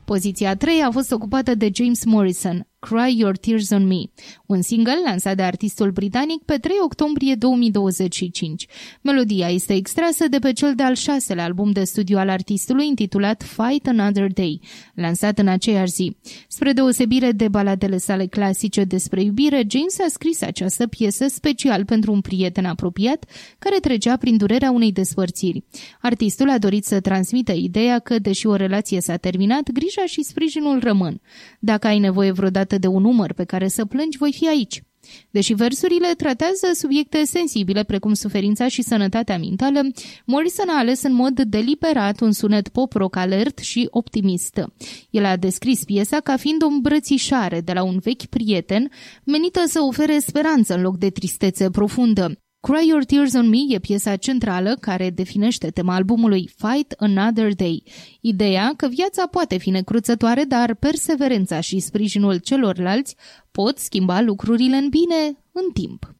Poziția 3 a fost ocupată de James Morrison, Cry Your Tears on Me, un single lansat de artistul britanic pe 3 octombrie 2025. Melodia este extrasă de pe cel de-al 6-lea album de studio al artistului intitulat Fight Another Day, lansat în aceeași zi. Spre deosebire de baladele sale clasice despre iubire, James a scris această piesă special pentru un prieten apropiat care trecea prin durerea unei despărțiri. Artistul a dorit să transmită ideea că, deși o relație s-a terminat, grija și sprijinul rămân. Dacă ai nevoie vreodată de un număr pe care să plângi, voi fi aici. Deși versurile tratează subiecte sensibile precum suferința și sănătatea mentală, Morrison a ales în mod deliberat un sunet pop-rock alert și optimist. El a descris piesa ca fiind o îmbrățișare de la un vechi prieten menită să ofere speranță în loc de tristețe profundă. Cry Your Tears on Me e piesa centrală care definește tema albumului Fight Another Day. Ideea că viața poate fi necruțătoare, dar perseverența și sprijinul celorlalți pot schimba lucrurile în bine în timp.